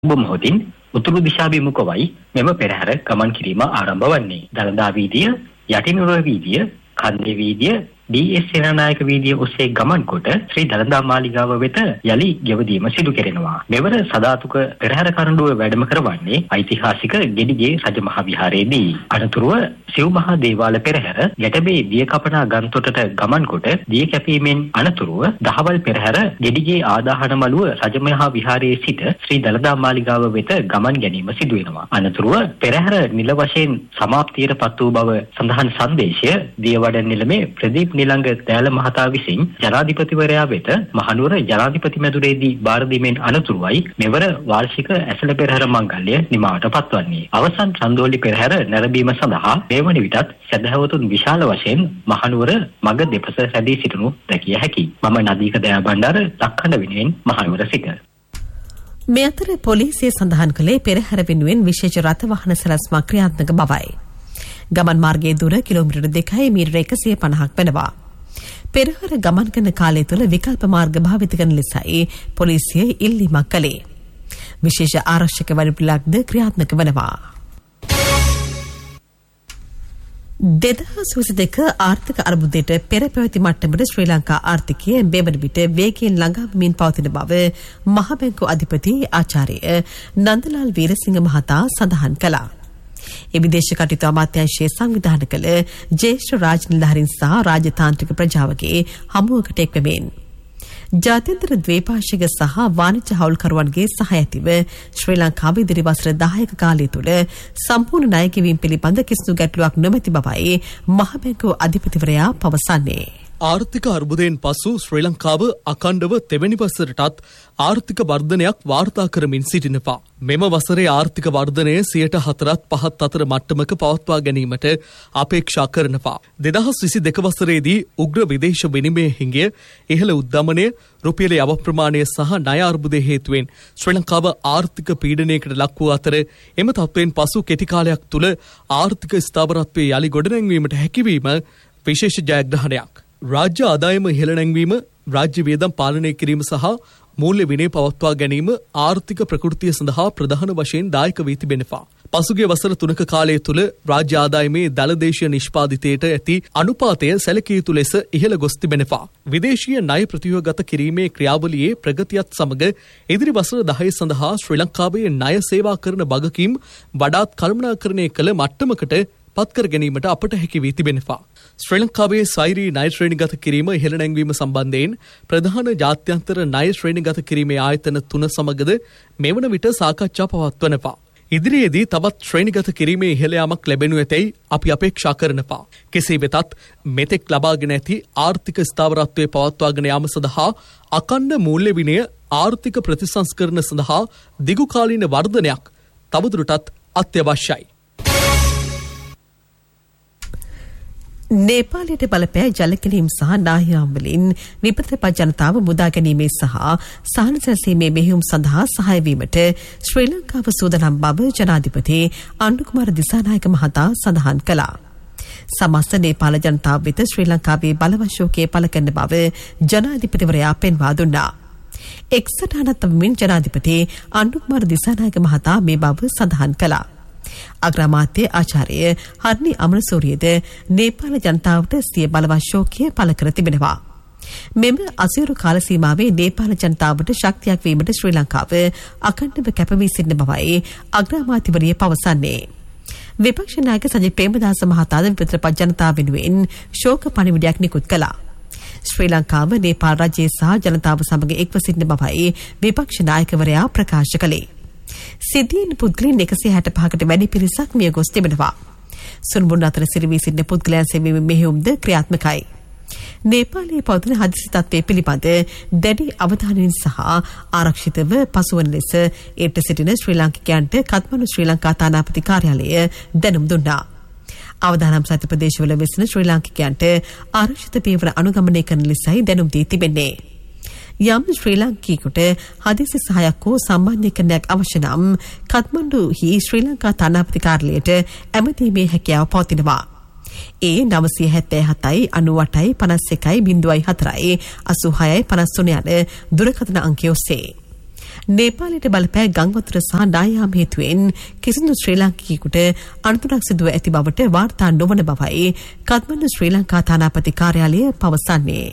මොහොතින් උතුරු දිශාභිමුඛවයි මෙම පෙරහැර ගමන් කිරීම ආරම්භ වන්නේ. දළදා වීදිය, යටිනුවර වීදිය, කන්දේ වීදිය, ඩී.එස්. සේනානායක වීදිය ඔස්සේ ගමන් කොට ශ්‍රී දළදා මාලිගාව වෙත යලි ගෙවදීම සිදු කෙරෙනවා. මෙවර සදාතුක පෙරහැර කරඬුව වැඩම කරවන්නේ ඓතිහාසික ගෙඩිගේ රජමහා විහාරයේදී. අනතුරුව සිව් මහා දේවාල පෙරහැර ගැටබේ දිය කපනා ගන්තොටට ගමන් කොට දිය කැපීමෙන් අනතුරුව දහවල් පෙරහැර ගෙඩිගේ ආදාහන මළුව රජමහා විහාරයේ සිට ශ්‍රී දළදා මාලිගාව වෙත ගමන් ගැනීම සිදු වෙනවා. අනතුරුව පෙරහැර නිල වශයෙන් සමාප්තියට පත් වූ බව සඳහන් සංදේශය දියවඩන නිලමේ ප්‍රදීප් නිලංග දෑල මහතා විසින් ජනාධිපතිවරයා වෙත මහනුවර ජනාධිපති මැදුරේදී බාර දීමෙන් අනතුරුවයි මෙවර වාර්ෂික ඇසළ පෙරහැර මංගල්‍ය නිමාවට පත්වන්නේ. අවසන් රන්දෝලි පෙරහැර නැරඹීම සඳහා මේ වන විටත් සැදැහැවතුන් විශාල වශයෙන් මහනුවර මග දෙපස රැඳී සිටිනු දැකිය හැකියි. මම නදීක දයාබණ්ඩාර දක්ඛණ්ඩ වෙනුවෙන් මහනුවර සිට. මේ අතර පොලිසිය සඳහන් කළේ පෙරහැර වෙනුවෙන් විශේෂ රථ වාහන සැලැස්මක් ක්‍රියාත්මක බවයි. ගමන් මාර්ගයේ දුර කිලෝමීටර් 2යි මීටර 150ක් වෙනවා. පෙරහැර ගමන් කරන කාලය තුළ විකල්ප මාර්ග භාවිත කරන ලෙසයි පොලිසිය ඉල්ලීමක් කළේ. විශේෂ ආරක්ෂක වැඩපිළිවෙලක්ද ක්‍රියාත්මක වෙනවා. 2022 ආර්ථික අර්බුදයට පෙර පැවති මට්ටමට ශ්‍රී ලංකා ආර්ථිකය මෙවන විට වේගයෙන් ළඟා වෙමින් පවතින බව මහ බැංකුව අධිපති ආචාර්ය නන්දලාල් වීරසිංහ මහතා සඳහන් කළා. ඒ විදේශ කටයුතු අමාත්‍යාංශයේ සංවිධානය කළ ජ්‍යෙෂ්ඨ රාජ නිලධාරීන් සහ රාජතාන්ත්‍රික ප්‍රජාවගේ හමුවකට එක්වෙමින් ජාත්‍යන්තර ද්වේපාක්ෂික සහ වාණිජ්‍ය හවුල්කරුවන්ගේ සහය ඇතිව ශ්‍රී ලංකාව ඉදිරි වසර 10ක කාලය තුළ සම්පූර්ණ ණය ගෙවීම පිළිබඳ කිසිදු ගැටලුවක් නොමැති බවයි මහ බැංකුව අධිපතිවරයා පවසන්නේ. ආර්ථික අර්බුදයෙන් පසු ශ්‍රී ලංකාව අඛණ්ඩව තෙවැනි වසරටත් ආර්ථික වර්ධනයක් වාර්තා කරමින් සිටිනවා. මෙම වසරේ ආර්ථික වර්ධනය 4.5 අතර මට්ටමක පවත්වා ගැනීමට අපේක්ෂා කරනවා. 2022 වසරේදී උග්‍ර විදේශ විනිමය හිඟය, ඉහළ උද්දමනය, රුපියලේ අවප්‍රමාණය සහ ණය අර්බුදයේ හේතුවෙන් ශ්‍රී ලංකාව ආර්ථික පීඩනයකට ලක් වූ අතර එම තත්ත්වයෙන් පසු කෙටි කාලයක් තුළ ආර්ථික ස්ථාවරත්වයේ යලි ගොඩනැංවීමට හැකියවීම විශේෂ ජයග්‍රහණයක්. රාජ්‍ය ආදායම ඉහළ නැංවීම, රාජ්‍ය වියදම් පාලනය කිරීම සහ මූල්‍ය විනය පවත්වා ගැනීම ආර්ථික ප්‍රකෘතිය සඳහා ප්‍රධාන වශයෙන් දායක වී තිබෙනවා. පසුගිය වසර 3ක කාලය තුළ රාජ්‍ය ආදායමේ දළදේශීය නිෂ්පාදිතයට ඇති අනුපාතය සැලකිය යුතු ලෙස ඉහළ ගොස් තිබෙනවා. විදේශීය ණය ප්‍රතිව්‍යුහගත කිරීමේ ක්‍රියාවලියේ ප්‍රගතියත් සමග ඉදිරි වසර 10 සඳහා ශ්‍රී ලංකාවේ ණය සේවා කරන වගකීම් වඩාත් කළමනාකරණය කළ මට්ටමකට පත්කර ගැනීමට අපට හැකි වී තිබෙනවා. ශ්‍රී ලංකාවේ සෛරී ණය ශ්‍රේණිගත කිරීම ඉහළ නැංවීම සම්බන්ධයෙන් ප්‍රධාන ජාත්‍යන්තර ණය ශ්‍රේණිගත කිරීමේ ආයතන 3 සමගද මෙවන විට සාකච්ඡා පවත්වනවා. ඉදිරියේදී තවත් ශ්‍රේණිගත කිරීමේ ඉහළ යාමක් ලැබෙනු ඇතැයි අපි අපේක්ෂා කරනවා. කෙසේ වෙතත් මෙතෙක් ලබාගෙන ඇති ආර්ථික ස්ථාවරත්වයේ පවත්වාගෙන යාම සඳහා අඛණ්ඩ මූල්‍ය විනය ආර්ථික ප්‍රතිසංස්කරණ සඳහා දිගුකාලීන වර්ධනයක් තවදුරටත් අත්‍යවශ්‍යයි. නේපාලයට බලපෑ ජලකිරීම් සහ නාහියාම් වලින් විපතපත් ජනතාව මුදා ගැනීමේ සහ සහන සැලසීමේ මෙහෙයුම් සඳහා සහාය වීමට ශ්‍රී ලංකාව සූදානම් බව ජනාධිපති අනුකුමාර දිසානායක මහතා සඳහන් කළා. සමස්ත නේපාල ජනතාව වෙත ශ්‍රී ලංකාවේ බලවත් ශෝකය පළ කරන බව ජනාධිපතිවරයා පෙන්වා දුන්නා. එක්සටහනක් වෙමින් ජනාධිපති අනුකුමාර දිසානායක මහතා මේ බව සඳහන් කළා. අග්‍රාමාත්‍ය ආචාර්ය හර්නි අමරසූරියද නේපාල ජනතාවට සිය බලවත් ශෝකය පළ කර තිබෙනවා. මෙම අසීරු කාල සීමාවේ නේපාල ජනතාවට ශක්තියක් වීමට ශ්‍රී ලංකාව අඛණ්ඩව කැපවී සිටින බවයි අග්‍රාමාත්‍යවරිය පවසන්නේ. විපක්ෂ නායක සජිත් ප්‍රේමදාස මහතාද විපතපත් ජනතාව වෙනුවෙන් ශෝක පණිවිඩයක් නිකුත් කළා. ශ්‍රී ලංකාව නේපාල රජය සහ ජනතාව සමග එක්ව සිටින බවයි විපක්ෂ නායකවරයා ප්‍රකාශ කළේ. සිද්ධියෙන් පුද්ගලයන් 165කට වැඩි පිරිසක් මිය ගොස් තිබෙනවා. සුන්බුන් අතර සිරවී සිටින පුද්ගලයන් සෙවීමේ මෙහෙයුම්ද ක්‍රියාත්මකයි. නේපාලයේ පවතින හදිසි තත්ත්වය පිළිබඳ දැඩි අවධානයෙන් සහ ආරක්ෂිතව පසුවන ලෙස ඒට සිටින ශ්‍රී ලාංකිකයන්ට කත්මණු ශ්‍රී ලංකා තානාපති කාර්යාලය දැනුම් දුන්නා. අවදානම් සහිත ප්‍රදේශවල වෙසෙන ශ්‍රී ලාංකිකයන්ට ආරක්ෂිත පියවර අනුගමනය කරන ලෙසයි දැනුම් දී තිබෙන්නේ. යම් ශ්‍රී ලාංකිකයෙකුට හදිසි සහායක් හෝ සම්බන්ධීකරණයක් අවශ්‍ය නම් කත්මණ්ඩුහි ශ්‍රී ලංකා තානාපති කාර්යාලයට ඇමතීමේ හැකියාව පවතිනවා. ඒ 977යි 98යි 51යි 04යි 86යි 53 යන දුරකථන අංකය ඔස්සේ. නේපාලයට බලපෑ ගංවතුර සහ නායාම් හේතුවෙන් කිසිදු ශ්‍රී ලාංකිකයෙකුට අනතුරක් සිදුව ඇති බවට වාර්තා නොවන බවයි කත්මණ්ඩු ශ්‍රී ලංකා තානාපති කාර්යාලය පවසන්නේ.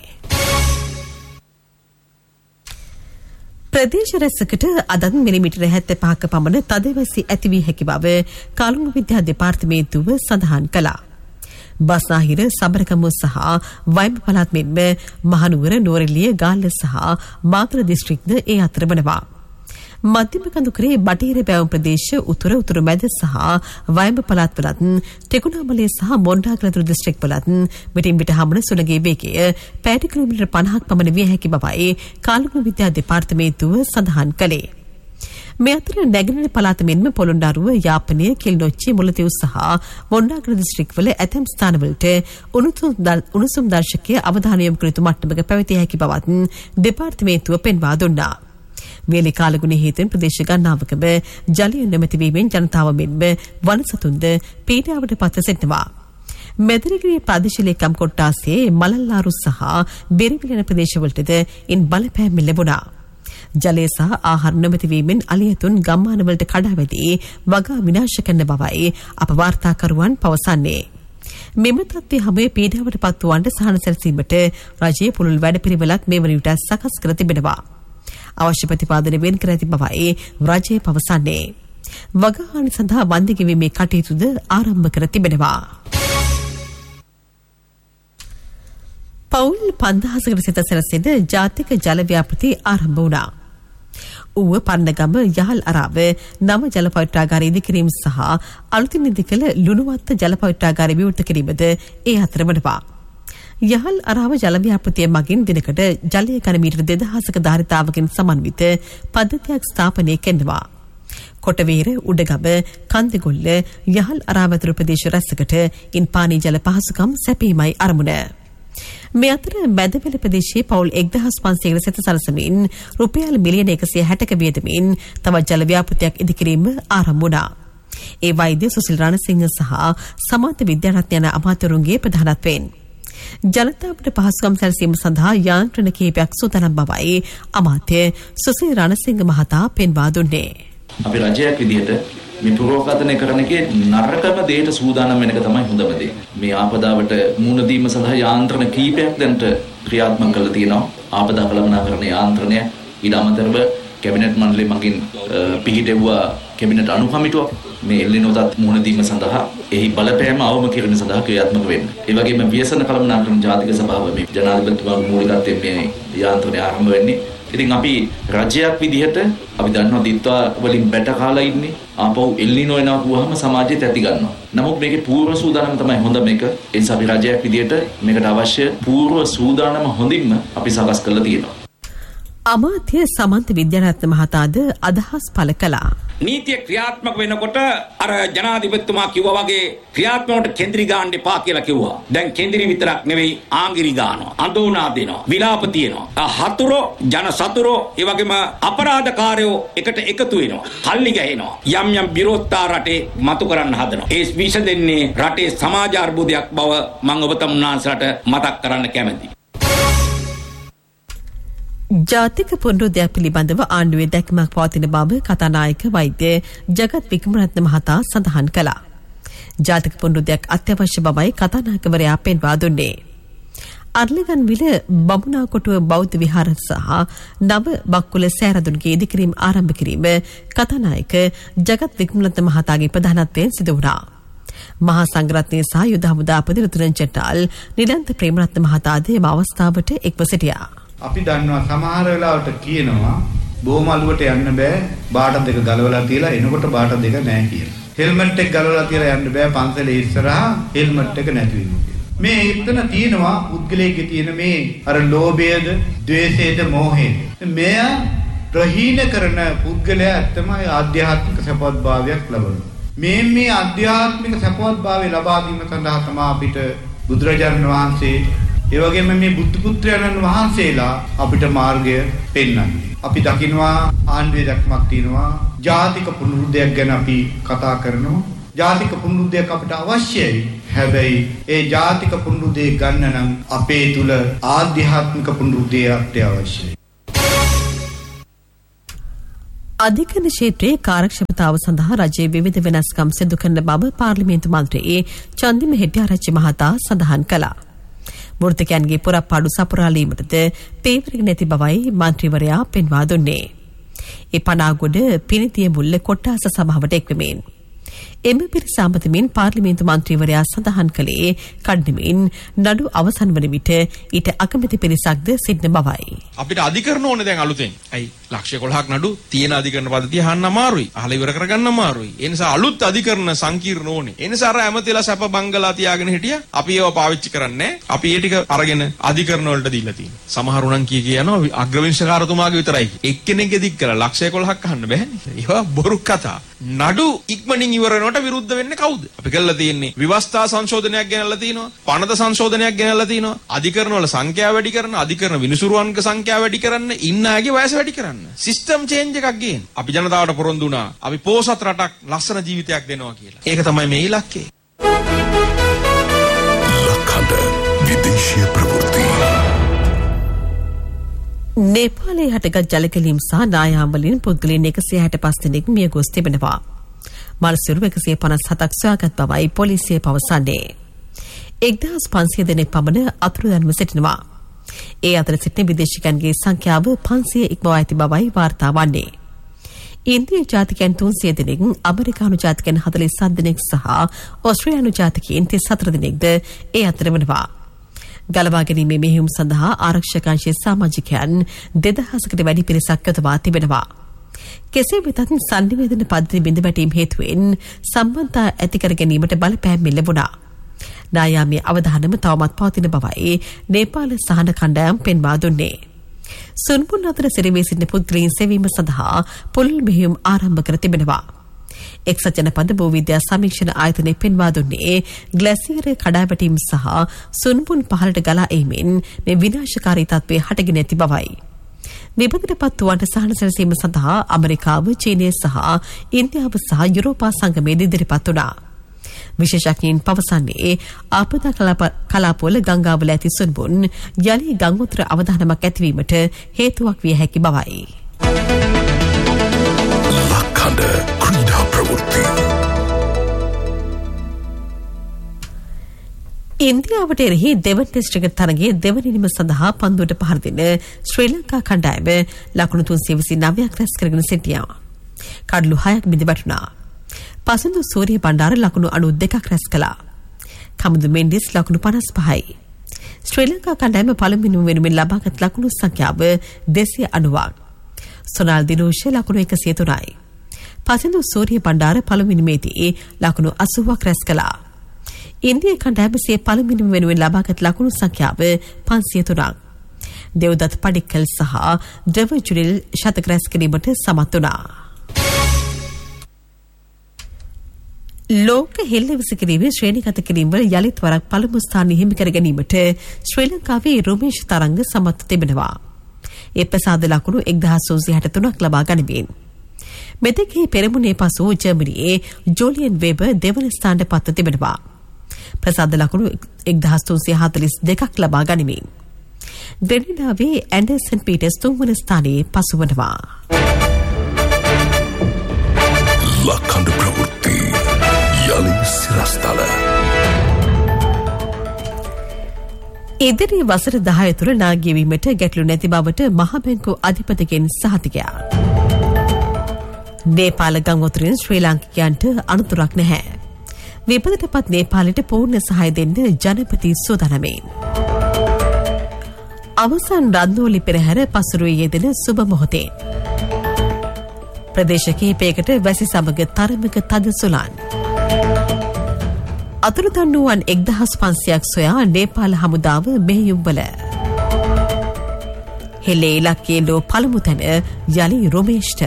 ප්‍රදේශ රැසකට අදත් මිලිමීටර 75ක පමණ තදවැසි ඇති වී හැකි බව කළුණු විද්‍යා දෙපාර්තමේන්තුව සඳහන් කළා. බස්නාහිර සබරකමුව සහ වයිඹ පළාත් මෙන්ම මහනුවර නුවරඑළිය ගාල්ල සහ මාතර දිස්ත්‍රික්කද ඒ අතර වනවා. මධ්‍යම කඳුකරේ බටහිර බැවුම් ප්‍රදේශ උතුරු මැද සහ වයිඹ පළාත්වලත් තෙකුණාමලය සහ මොණ්ඩාගලතුරු දිස්ත්‍රික්කවලත් විටින් විට හමුන සුළඟේ වේගය පැයට කිලෝමීටර් 50ක් පමණ විය හැකි බවයි කාලගුණ විද්‍යා දෙපාර්තමේන්තුව සඳහන් කළේ. මේ අතර නැගෙනහිර පළාත මෙන්ම පොළොන්නරුව, යාපනය, කිලිනොච්චි, මුලතිව් සහ මොණ්ඩාගල දිස්ත්‍රික්කවල ඇතැම් ස්ථානවලට උණුසුම් දර්ශකයේ අවධානය යොමු කළ යුතු මට්ටමක පැවතිය හැකි බවත් දෙපාර්තමේන්තුව පෙන්වා දුන්නා. වේලේ කාලගුණ හේතුවෙන් ප්‍රදේශ ගණනාවකම ජලය නැමැති වීමෙන් ජනතාව මෙන්ම වනසතුන්ද පීඩාවට පත්ව සිටිනවා. මෙදිරිගිරිය ප්‍රදේශ ලේකම් කොට්ටාසේ මලල්ලාරු සහ බෙරවිල යන ප්‍රදේශවලටද ඉන් බලපෑම් ලැබුණා. ජලය සහ ආහාර නැමැති වීමෙන් අලියතුන් ගම්මානවලට කඩා වැදී වගා විනාශ කරන බවයි අප වාර්තාකරුවන් පවසන්නේ. මෙම තත්ත්වය හැම පීඩාවට පත් වූවන්ට සහන සැලසීමට රජයේ පුළුල් වැඩපිළිවෙලක් මේ වන විට සකස් කර තිබෙනවා. අවශ්‍ය ප්‍රතිපාදන වෙන් කර ඇති බවයි රජය පවසන්නේ. වගාහානි සඳහා වන්දි ගෙවීමේ කටයුතුද ආරම්භ කර තිබෙනවා. පවුල් 5000කට සිත සැලසෙන ජාතික ජල ව්‍යාපෘති ආරම්භ වුණා. ඌව පන්නගම යහල් අරාව නව ජල පවිත්‍රාගාරය ඉදිකිරීම සහ අලුතින් ඉදිකළ ලුණුවත්ත ජල පවිත්‍රාගාරය විවෘත කිරීමද ඒ අතර වනවා. යහල් අරාව ජල ව්‍යාපෘතිය මගින් දිනකට ජලය ඝන මීටර 2000ක ධාරිතාවකින් සමන්විත පද්ධතියක් ස්ථාපනය කෙරෙනවා. කොටවේර, උඩගම, කන්දගොල්ල, යහල් අරාව ඇතුළු ප්‍රදේශ රැසකට ඉන් පානීය ජල පහසුකම් සැපීමයි අරමුණ. මේ අතර මැදපෙළ ප්‍රදේශයේ පවුල් 1500කට සිත සලසමින් රුපියල් මිලියන 160ක වියදමින් තවත් ජල ව්‍යාපෘතියක් ඉදිකිරීම ආරම්භ වුණා. ඒ වෛද්‍ය සුසිල් රණසිංහ සහ සමාජ විද්‍යාඥ යන අමාත්‍යවරුන්ගේ ප්‍රධානත්වයෙන් ජනතාවට පහසුකම් සැලසීම සඳහා යාන්ත්‍රණ කිහිපයක් සූදානම් බවයි අමාත්‍ය සුසිල් රණසිංහ මහතා පෙන්වා දුන්නේ. අපි රජයක් විදිහට මේ පුරෝගතනය කරන එකේ නරකම දෙයට සූදානම් වෙන එක තමයි හොඳම දේ. මේ ආපදාවට මුහුණ දීම සඳහා යාන්ත්‍රණ කීපයක් දැන්ට ක්‍රියාත්මක කරලා තියෙනවා. ආපදා කළමනාකරණ යාන්ත්‍රණය ඊට අමතරව කැබිනට් මණ්ඩලය මගින් පිහිටෙව්වා කැබිනට් අනුකමිටුවක් මේ එල්ලිනෝටත් මුහුණ දීම සඳහා එහි බලපෑම අවම කිරීම සඳහා ක්‍රියාත්මක වෙන්න. ඒ වගේම ව්‍යසන කළමනාකරණ ජාතික සභාව මේ ජනාධිපතිතුමාගේ මූලිකත්වයෙන් මේ යාන්ත්‍රණය ආරම්භ වෙන්නේ. ඉතින් අපි රජයක් විදිහට අපි දන්නවා දිත්වා වලින් බැට කාලා ඉන්නේ. ආපහු එල්නිනෝ එනවා වුවහම සමාජයට ඇති ගන්නවා. නමුත් මේකේ පූර්ව සූදානම තමයි හොඳ මේක. ඒ නිසා අපි රජයක් විදිහට මේකට අවශ්‍ය පූර්ව සූදානම හොඳින්ම අපි සකස් කරලා තියෙනවා. අමාත්‍ය සමන්ත විද්‍යාරත්න මහතාද අදහස් පළ කළා. නීතිය ක්‍රියාත්මක වෙනකොට අර ජනාධිපතිතුමා කිව්වා වගේ ක්‍රියාත්මකට කේන්ද්‍රී ගාන්න එපා කියලා කිව්වා. දැන් කේන්ද්‍රී විතරක් නෙවෙයි ආංගිරි ගානවා. අඳුනා දෙනවා. විලාප තියෙනවා. හතුරෝ ජන සතුරෝ ඒ වගේම අපරාධකාරයෝ එකට එකතු වෙනවා. කල්ලි ගහනවා. යම් යම් විරෝධතා රටේ මතු කරන්න හදනවා. ඒ විෂ දෙන්නේ රටේ සමාජ අර්බුදයක් බව මම ඔබ තමුන්නාන්සලට මතක් කරන්න කැමැතියි. ජාතික පුනරුද්‍යාර පිළිබඳව ආණ්ඩුවේ දැක්මක් පවතින බව කතානායක වෛද්‍ය ජගත් වික්‍රමරත්න මහතා සඳහන් කළා. ජාතික පුනරුද්‍යාරයක් අත්‍යවශ්‍ය බවයි කතානායකවරයා පෙන්වා දුන්නේ. අර්ලගන්විල බමුණාකොටුව බෞද්ධ විහාර සහ නව බක්කුල සෑරදුන්ගේ ඉදිකිරීම ආරම්භ කිරීම කතානායක ජගත් වික්‍රමරත්න මහතාගේ ප්‍රධානත්වයෙන් සිදු වුණා. මහා සංඝරත්නය සහ යුද හමුදාපති රුතුරන් චට්ටාල් නිලන්ත ප්‍රේමරත්න මහතාද එම අවස්ථාවට එක්ව සිටියා. අපි දන්නවා සමහර වෙලාවට කියනවා බොමලුවට යන්න බෑ බාට දෙක ගලවලා තියලා එනකොට බාට දෙක නැහැ කියලා. හෙල්මට් එක ගලවලා තියලා යන්න බෑ පන්සලේ ඉස්සරහා හෙල්මට් එක නැති වෙනවා කියලා. මේ එතන තියෙනවා පුද්ගලයේ තියෙන මේ අර ලෝභයද, ද්වේෂයද, මෝහයද. මෙය ප්‍රහීන කරන පුද්ගලයා තමයි ආධ්‍යාත්මික සපවත්භාවයක් ලබනවා. මේ ආධ්‍යාත්මික සපවත්භාවය ලබා ගැනීම සඳහා තමයි අපිට බුදුරජාණන් වහන්සේ ඒ වගේම මේ බුද්ධ පුත්‍රයන්න් වහන්සේලා අපිට මාර්ගය පෙන්වන්නේ. අපි දකින්නවා ආණ්ඩුවේ දැක්මක් තියෙනවා. ජාතික පුනරුද්‍යාරයක් ගැන අපි කතා කරනවා. ජාතික පුනරුද්‍යාරයක් අපිට අවශ්‍යයි. හැබැයි ඒ ජාතික පුනරුද්‍යාරය ගන්න නම් අපේ තුල ආධ්‍යාත්මික පුනරුද්‍යාරයක් අවශ්‍යයි. අධිකරණ ක්ෂේත්‍රයේ කාර්යක්ෂමතාව සඳහා රජයේ විවිධ වෙනස්කම් සිදු කරන බව පාර්ලිමේන්තු මන්ත්‍රී චන්දිම හෙට්ටිආරච්චි මහතා සඳහන් කළා. මෘතකයන්ගේ පුරප්පාඩු සපුරාලීමටද පේවරක නැති බවයි මන්ත්‍රීවරයා පෙන්වා දුන්නේ. ඒ පනාගොඩ පිනිතිය මුල්ල කොට්ටාස සභාවට එක්වමින් එම පිරිස අමතමින් පාර්ලිමේන්තු මන්ත්‍රීවරයා සඳහන් කළේ කඩ්නමින් නඩු අවසන් වන විට ඊට අකමැති පිරිසක්ද සිටින බවයි. අපිට අධිකරණ ඕනේ දැන් අලුතෙන්. අයි ලක්ෂ 11ක් නඩු තියෙන අධිකරණ පද්ධතිය අහන්න අමාරුයි. අහලා ඉවර කරගන්න අමාරුයි. ඒ නිසා අලුත් අධිකරණ සංකීර්ණ ඕනේ. ඒ නිසා අර ඇමතිලා සැප බංගලා තියාගෙන හිටියා. අපි ඒව පාවිච්චි කරන්නේ නැහැ. අපි ඒ ටික අරගෙන අධිකරණ වලට දීලා තියෙනවා. සමහරු නම් කියනවා අග්‍රවිංශකාරතුමාගේ විතරයි. එක්කෙනෙක්ගේ දික් කරලා ලක්ෂ 11ක් අහන්න බෑනේ. ඒවා බොරු කතා. නඩු ඉක්මනින් ඉවර වෙනකොට විරුද්ධ වෙන්නේ කවුද? අපි කළා තියෙන්නේ විවස්ථා සංශෝධනයක් ගෙනල්ලා තිනවා. පනත සංශෝධනයක් ගෙනල්ලා තිනවා. අධිකරණ වල සංඛ්‍යාව වැඩි කරන, අධිකරණ විනිසුරුවන්ක සංඛ්‍යාව වැඩි කරන්න, ඉන්න අයගේ වයස වැඩි කරන්න. සිස්ටම් චේන්ජ් එකක් ගේන්න. අපි ජනතාවට පොරොන්දු වුණා. අපි පෝසත් රටක් ලස්සන ජීවිතයක් දෙනවා කියලා. ඒක තමයි මේ ඉලක්කය. ලක්හඬ විදේශීය ප්‍රවෘත්ති. නේපාලයේ හටගත් ජලකැලීම් සහ නායාම්වලින් පුද්ගලයන් 165 දෙනෙක් මිය ගොස් තිබෙනවා. මල්සිරු 157ක් සොයාගත් බවයි පොලිසිය පවසන්නේ. 1500 දෙනෙක් පමණ අතුරුදන්ව සිටිනවා. ඒ අතර සිටින විදේශිකයන්ගේ සංඛ්‍යාව 500 ඉක්මවා ඇති බවයි වාර්තා වන්නේ. ඉන්දිය ජාතිකයන් 300 දෙනෙක්, ඇමරිකානු ජාතිකයන් 47 දෙනෙක් සහ ඕස්ට්‍රේලියානු ජාතිකයන් 34 දෙනෙක්ද ඒ අතර වෙනවා. ගලවා ගැනීමේ මෙහෙයුම් සඳහා ආරක්ෂක අංශයේ සමාජිකයන් 2000කට වැඩි පිරිසක් යොදවා තිබෙනවා. කෙසේ වෙතත් සංනිවේදන පද්ධති බිඳවැටීම් හේතුවෙන් සම්බන්ධතා ඇති කර ගැනීමට බලපෑම් ලැබුණා. නායාමයේ අවධානම තවමත් පවතින බවයි නේපාල සහන කණ්ඩායම් පෙන්වා දුන්නේ. සුන්බුන් අතර සිරවී සිටින පුද්ගලයන් සෙවීම සඳහා පුළුල් මෙහෙයුම් ආරම්භ කර තිබෙනවා. එක්සත් ජනපද භූවිද්‍යා සමීක්ෂණ ආයතනය පෙන්වා දුන්නේ ග්ලැසියරේ කඩාවැටීම් සහ සුන්බුන් පහළට ගලා ඒමෙන් මේ විනාශකාරී තත්ත්වය හටගෙන ඇති බවයි. විපතටපත් වූවන්ට සහන සැලසීම සඳහා ඇමරිකාව, චීනය සහ ඉන්දියාව සහ යුරෝපා සංගමය ඉදිරිපත් වුණා. විශේෂඥයින් පවසන්නේ ආපදා කලාපවල ගංගාවල ඇති සුන්බුන් යලි ගංගෝත්තර අවදානමක් ඇතිවීමට හේතුවක් විය හැකි බවයි. ලක්හඬ ක්‍රීඩා ප්‍රවෘත්ති. ඉන්දියාවට එරෙහි දෙවන ටෙස්ට් ක්‍රිකට් තරගයේ දෙවනිනිම සඳහා පන්දුවට පහර දෙන ශ්‍රී ලංකා කණ්ඩායම ලකුණු 329ක් රැස් කරගෙන සිටියා. කඩලු 6ක් බිඳ වැටුණා. පසඳු සූරිය බණ්ඩාර ලකුණු 92ක් රැස් කළා. කමුදු මෙන්ඩිස් ලකුණු 55යි. ශ්‍රී ලංකා කණ්ඩායම පළමුවෙනිම වෙනුවෙන් ලබාගත් ලකුණු සංඛ්‍යාව 290ක්. සොනාල් දිනෝෂ ලකුණු 103යි. පසඳු සූරිය බණ්ඩාර පළමුවෙනිමේදී ලකුණු 80ක් රැස් කළා. ඉන්දිය කණ්ඩායම සිය පළමුවෙනිම වෙනුවෙන් ලබාගත් ලකුණු සංඛ්‍යාව 503ක්. දෙව්දත් පඩික්කල් සහ ඩ්‍රෙවර් ජුනිල් ශතක රැස් කිරීමට සමත් වුණා. ලෝක හෙල්ලවිස කිරීමේ ශ්‍රේණිගත කිරීමවල යලිත් වරක් පළමු ස්ථානය හිමි කර ගැනීමට ශ්‍රී ලංකාවේ රොමේෂ් තරංග සමත් තිබෙනවා. ඒ ප්‍රසාද ලකුණු 1963ක් ලබා ගනිමින්. මෙතෙකේ පෙරමුණේ පසු ජර්මනියේ ජෝලියන් වේබර් දෙවන ස්ථානයට පත්ව තිබෙනවා. ප්‍රසාද ලකුණු 1342ක් ලබා ගනිමින්. ග්‍රෙනඩාවේ ඇන්ඩර්සන් පීටර්ස් තුන්වන ස්ථානයේ පසුවනවා. ලක්හඬ ප්‍රවෘත්ති යලි සිරස්තල. ඉදිරි වසර 10 තුළ නාග්‍යවීමට ගැටලු නැති බවට මහ බැංකු අධිපතිගෙන් සහතිකයක්. නේපාල ගංගොතුරින් ශ්‍රී ලාංකිකයන්ට අනතුරක් නැහැ. විපතටපත් නේපාලයට පූර්ණ සහාය දෙන්න ජනපති සූදානමින්. අවසන් රන්දෝලි පෙරහැර පසුරුවේ යෙදෙන සුබ මොහොතේ. ප්‍රදේශ කිහිපයකට වැසි සමග තරමක තද සුළං. අතුරුදන් වූවන් 1500ක් සොයා නේපාල හමුදාව මෙහෙයුම්වල. හෙළේ ඉලක්කයේ ලෝ පළමු තැන යලි රොමේෂ්ට.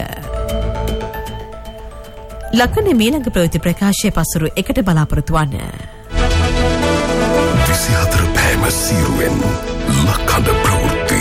ලක්කන මීළඟ ප්‍රවෘත්ති ප්‍රකාශය පසුරු එකට බලාපොරොත්තු වන්න. 24 පෑම සීරුවෙන් ලක්හඬ ප්‍රවෘත්ති.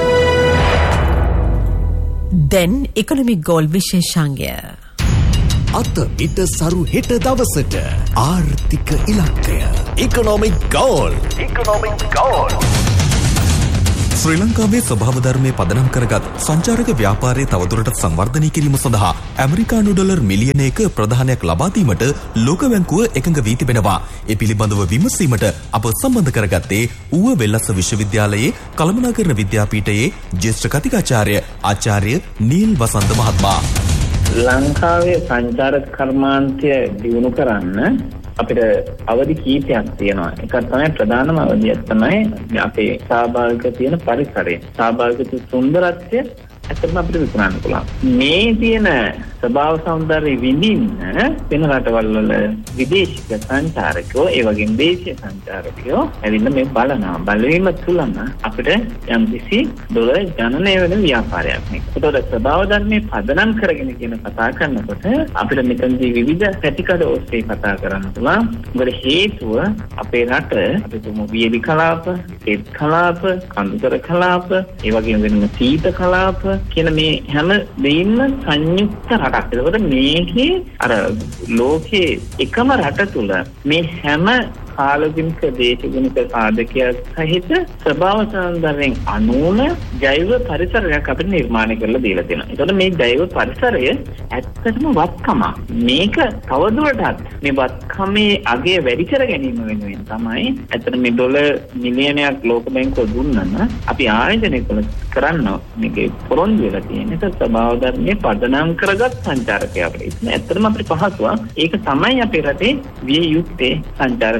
දැන් ඉකොනොමික් ගෝල් විශේෂාංගය. අත පිට සරු හෙට දවසට ආර්ථික ඉලක්කය. Economic goal. ශ්‍රී ලංකාවේ ස්වභාව ධර්මයේ පදනම් කරගත් සංචාරක ව්‍යාපාරයේ තවදුරටත් සංවර්ධනය කිරීම සඳහා ඇමරිකානු ඩොලර් මිලියනයක ප්‍රධානයක් ලබා දීමට ලෝක බැංකුව එකඟ වී තිබෙනවා. ඒ පිළිබඳව විමසීමට අප සම්බන්ධ කරගත්තේ ඌව වෙල්ලස්ස විශ්වවිද්‍යාලයේ කළමනාකරණ විද්‍යාපීඨයේ ජ්‍යෙෂ්ඨ කතිකාචාර්ය ආචාර්ය නීල් වසන්ත මහත්මයා. ලංකාවේ සංචාරක කර්මාන්තය දියුණු කරන්න අපිට අවධි කීපයක් තියෙනවා. එකක් තමයි ප්‍රධානම අවධියක් තමයි අපේ සහභාගීක තියෙන පරිසරය. සහභාගීක සුන්දරත්වය ඇත්තටම අපිට විකුණන්න පුළුවන්. මේ තියෙන ස්වභාව සෞන්දර්ය විඳින්න වෙන රටවල් වල විදේශික සංචාරකයෝ ඒ වගේම දේශීය සංචාරකයෝ ඇවිල්ලා මේ බලනවා. බලවීම තුලම අපිට යම්කිසි ඩොලර් ජනනය වෙන ව්‍යාපාරයක් මේක. ඒතකොට ස්වභාව ධර්මයේ පදනම් කරගෙන කියන කතා කරනකොට අපිට මෙතනදී විවිධ පැතිකඩ ඔස්සේ කතා කරන්න පුළුවන්. මොකද හේතුව අපේ රට අපි තුමු වියලි කලාප, තෙත් කලාප, කඳුකර කලාප, ඒ වගේම වෙනම සීත කලාප කියන මේ හැම දෙයින්ම සංයුක්ත රටක්. ඒකට මේකේ අර ලෝකයේ එකම රට තුල මේ හැම කාලගුණික දේශගුණික සාධකයක් සහිත ස්වභාව සෞන්දර්යයෙන් අනුන ජෛව පරිසරයක් අපිට නිර්මාණය කරලා දීලා තියෙනවා. ඒතකොට මේ ජෛව පරිසරය ඇත්තටම වත්කම. මේක තවදුරටත් මේ වත්කමේ අගය වැඩි කර ගැනීම වෙනුවෙන් තමයි ඇත්තට මේ ඩොලර් මිලියනයක් ලෝක බැංකුව දුන්නම අපි ආයෝජනය කරන්න මේකේ පොරොන්දු වෙලා තියෙන. ඒක ස්වභාව ධර්මයේ පදනම් කරගත් සංචාරකයක් අපිට. ඇත්තටම අපිට පහසුවක්. ඒක තමයි අපේ රටේ විය යුත්තේ සංචාරක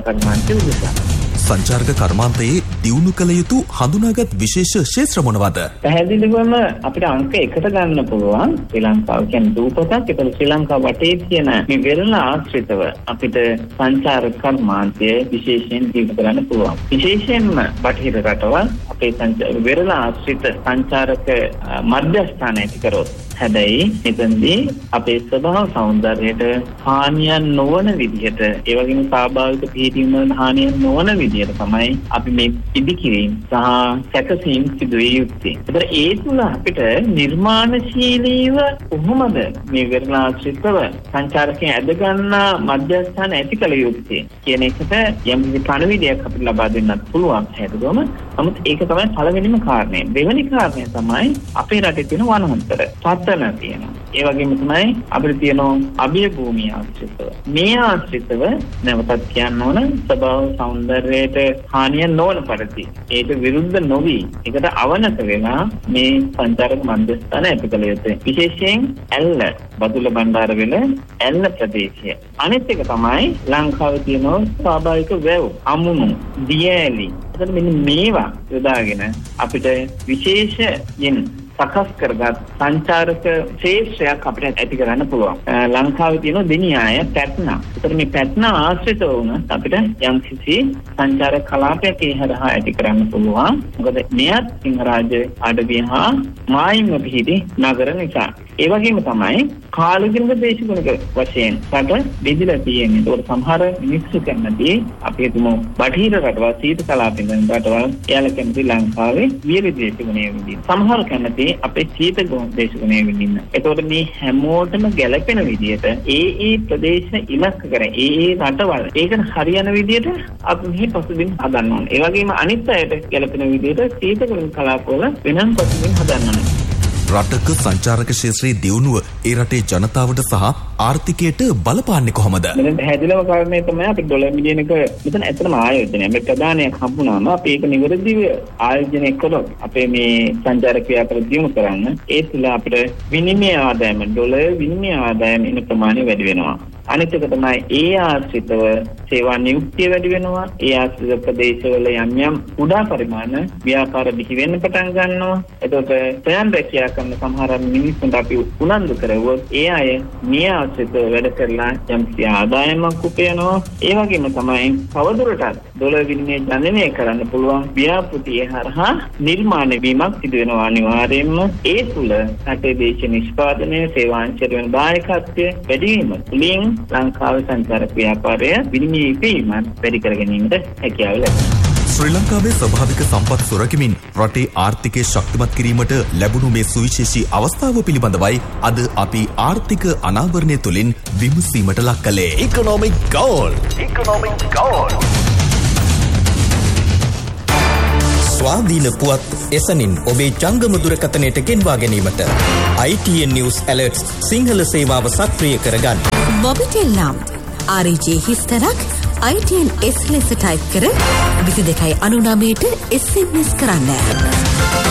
සංචාරක කර්මාන්තයේ දියුණු කළ යුතු හඳුනාගත් විශේෂ ක්ෂේත්‍ර මොනවාද? පැහැදිලිවම අපිට අංක 1ට ගන්න පුළුවන් ශ්‍රී ලංකාව කියන්නේ දූපතක්. ඒක ශ්‍රී ලංකාව වටේ තියෙන මේ වෙරළ ආශ්‍රිතව අපිට සංචාරක කර්මාන්තය විශේෂයෙන් දියුණු කරන්න පුළුවන්. විශේෂයෙන්ම බටහිර රටවල් අපේ වෙරළ ආශ්‍රිත සංචාරක මධ්‍යස්ථාන ඇති කරොත් හැබැයි මෙතනදී අපේ ස්වභාව සෞන්දර්යයට හානියක් නොවන විදිහට ඒ වගේම ස්වාභාවික පිහිටීම් වල හානියක් නොවන විදිහට තමයි අපි මේ ඉදිකිරීම සහ සැකසීම් සිදු විය යුත්තේ. ඒතර ඒ තුල අපිට නිර්මාණශීලීව කොහොමද මේ වෙරළාශ්‍රිතව සංචාරකයන් ඇද ගන්නා මධ්‍යස්ථාන ඇති කළ යුත්තේ කියන එකට යම් කිසි පණිවිඩයක් අපිට ලබා දෙන්නත් පුළුවන් හැදගොම. නමුත් ඒක තමයි පළවෙනිම කාරණය. දෙවෙනි කාරණය තමයි අපේ රටේ තියෙන වනාන්තර තියෙනවා. ඒ වගේම තමයි අපිට තියෙන අභය භූමිය ආශ්‍රිතව. මේ ආශ්‍රිතව නැවතත් කියන්න ඕන ස්වභාව සෞන්දර්යයට හානිය නොවන පරිදි ඒක විරුද්ධ නොවි ඒකට අවනත වෙලා මේ සංචාරක මධ්‍යස්ථාන ඇති කළ යුතුයි. විශේෂයෙන් ඇල්ල බදුල්ල බණ්ඩාරවෙල ඇල්ල ප්‍රදේශය. අනිත් එක තමයි ලංකාවේ තියෙන ස්වාභාවික වැව්, අමුණු, දියඇලි. එතන මෙන්න මේවා යොදාගෙන අපිට විශේෂයෙන් සකස් කරගත් සංචාරක ශේෂ්ත්‍රයක් අපිට ඇති කරන්න පුළුවන්. ලංකාවේ තියෙන දෙනියාය පැට්නා. ඒතර මේ පැට්නා ආශ්‍රිත වුණත් අපිට යම්කිසි සංචාරක කලාපයක් ඒ හරහා ඇති කරන්න පුළුවන්. මොකද මෙයත් සිංහරාජ අඩවිය හා මායිම්ව පිහිටි නගර නිසා. ඒ වගේම තමයි කාලගුණික දේශගුණික වශයෙන් රට බෙදලා තියෙන්නේ. ඒකට සමහර මිනිස්සු කැමති අපි හිතමු බටහිර රටවල් සීත කලාපෙන් රටවල් එයාලා කැමති ලංකාවේ වියලි දේශගුණයේ විදිහට. සමහර කැමති අපේ සීත දේශගුණයේ විදිහට. ඒකට මේ හැමෝටම ගැළපෙන විදිහට ඒ ප්‍රදේශ ඉලක්ක කර ඒ රටවල් ඒකන හරියන විදිහට අපි මේ පසුබිම් හදන්න ඕනේ. ඒ වගේම අනිත් අයට ගැළපෙන විදිහට සීත කලාපවල වෙනම පසුබිම් හදන්න ඕනේ. රටක සංචාරක ක්ෂේත්‍රයේ දියුණුව ඒ රටේ ජනතාවට සහ ආර්ථිකයට බලපාන්නේ කොහොමද? මෙතන පැහැදිලිව කාරණේ තමයි අපි ඩොලර් මිලියනක මෙතන ඇත්තම ආයෝජනය. මේ ප්‍රධානයක් හම්බුනාම අපි ඒක නිවැරදිව ආයෝජනය කළොත් අපේ මේ සංචාරක ව්‍යාපාර දියුණු කරන්න ඒ තුළ අපිට විනිමය ආදායම ඩොලර් විනිමය ආදායම ඉන්න ප්‍රමාණය වැඩි වෙනවා. අනිත් එක තමයි ඒ ආශ්‍රිතව සේවා නියුක්තිය වැඩි වෙනවා. ඒ ආශ්‍රිත ප්‍රදේශවල යම් කුඩා පරිමාණ ව්‍යාපාර බිහි වෙන්න පටන් ගන්නවා. එතකොට ප්‍රයන් රැකියා කරන සමහර මිනිස්සුන්ට අපි උනන්දු කරවුවොත් ඒ අය මේ ආශ්‍රිතව වැඩ කරලා යම් ආදායමක් උපයනවා. ඒ වගේම තමයි තවදුරටත් ඩොලර් විනිමය ජනනය කරන්න පුළුවන් ව්‍යාපෘතිය හරහා නිර්මාණය වීමක් සිදු වෙනවා අනිවාර්යයෙන්ම. ඒ තුල රටේ දේශීය නිෂ්පාදනය සේවාංශයට වෙන දායකත්වය වැඩි වීම තුළින් ලංකාවේ සංචාරක ව්‍යාපාරය විනිමය වීමත් වැඩි කර ගැනීමට හැකියාව ලැබෙනවා. ශ්‍රී ලංකාවේ ස්වභාවික සම්පත් සුරකිමින් රටේ ආර්ථිකය ශක්තිමත් කිරීමට ලැබුණු මේ සුවිශේෂී අවස්ථාව පිළිබඳවයි අද අපි ආර්ථික අනාවරණය තුළින් විමසීමට ලක් කළේ. Economic Gold. ස්වාධීන පුවත් එසනින් ඔබේ ජංගම දුරකථනයට ගෙන්වා ගැනීමට ITN News Alerts සිංහල සේවාව සක්‍රිය කරගන්න. මොබිටෙල් නම් RJ හිස්තරක් ITN S ලෙස ටයිප් කර 2299ට SMS කරන්න.